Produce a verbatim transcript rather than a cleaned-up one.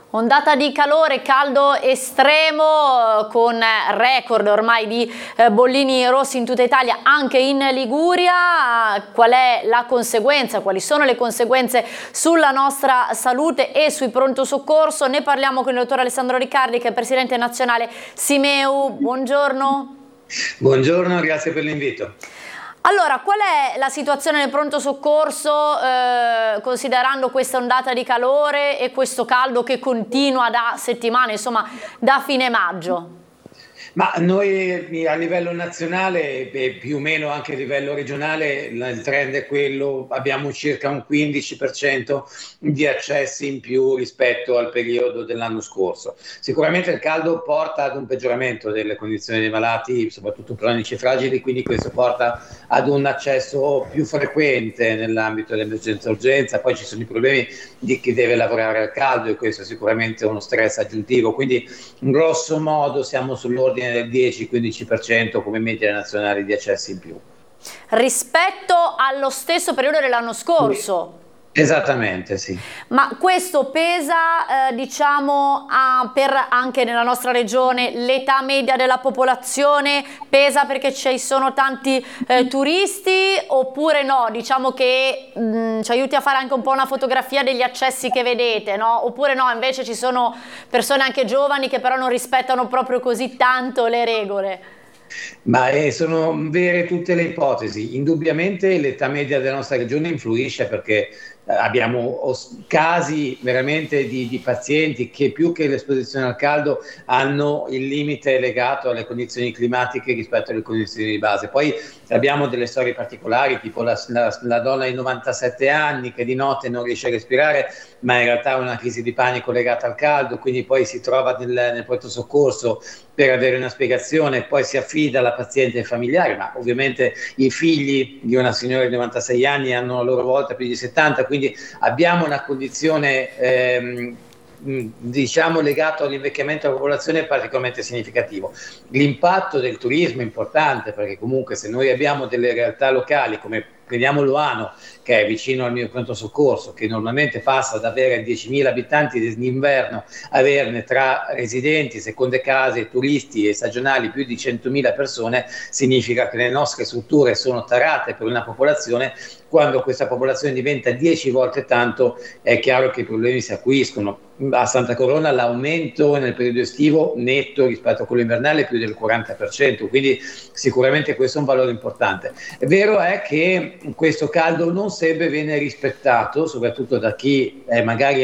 Ondata di calore, caldo estremo con record ormai di bollini rossi in tutta Italia, anche in Liguria. Qual è la conseguenza? Quali sono le conseguenze sulla nostra salute e sui pronto soccorso? Ne parliamo con il dottor Alessandro Riccardi, che è presidente nazionale Simeu. Buongiorno. Buongiorno, grazie per l'invito. Allora, qual è la situazione nel pronto soccorso eh, considerando questa ondata di calore e questo caldo che continua da settimane, insomma da fine maggio? Ma noi a livello nazionale e più o meno anche a livello regionale il trend è quello, abbiamo circa un quindici per cento di accessi in più rispetto al periodo dell'anno scorso. Sicuramente il caldo porta ad un peggioramento delle condizioni dei malati, soprattutto cronici e fragili, quindi questo porta ad un accesso più frequente nell'ambito dell'emergenza-urgenza. Poi ci sono i problemi di chi deve lavorare al caldo e questo è sicuramente uno stress aggiuntivo, quindi in grosso modo siamo sull'ordine del dieci quindici per cento come media nazionale di accessi in più. Rispetto allo stesso periodo dell'anno scorso? Esattamente, sì. Ma questo pesa, eh, diciamo, a, per anche nella nostra regione l'età media della popolazione? Pesa perché ci sono tanti eh, turisti oppure no? Diciamo che mh, ci aiuti a fare anche un po' una fotografia degli accessi che vedete, no? Oppure no, invece ci sono persone anche giovani che però non rispettano proprio così tanto le regole? Ma eh, sono vere tutte le ipotesi. Indubbiamente l'età media della nostra regione influisce perché eh, abbiamo casi veramente di, di pazienti che più che l'esposizione al caldo hanno il limite legato alle condizioni climatiche rispetto alle condizioni di base. Poi abbiamo delle storie particolari, tipo la, la, la donna di novantasette anni che di notte non riesce a respirare, ma in realtà ha una crisi di panico legata al caldo, quindi poi si trova nel, nel pronto soccorso per avere una spiegazione, poi si affida alla paziente familiare, ma ovviamente i figli di una signora di novantasei anni hanno a loro volta più di settanta, quindi abbiamo una condizione ehm, diciamo legato all'invecchiamento della popolazione particolarmente significativo. L'impatto del turismo è importante perché comunque se noi abbiamo delle realtà locali come prendiamo Loano, che è vicino al mio pronto soccorso, che normalmente passa da avere diecimila abitanti d'inverno, averne tra residenti, seconde case, turisti e stagionali più di centomila persone, significa che le nostre strutture sono tarate per una popolazione. Quando questa popolazione diventa dieci volte tanto è chiaro che i problemi si acuiscono. A Santa Corona l'aumento nel periodo estivo netto rispetto a quello invernale è più del quaranta per cento, quindi sicuramente questo è un valore importante. È vero è che questo caldo non sempre viene rispettato, soprattutto da chi è magari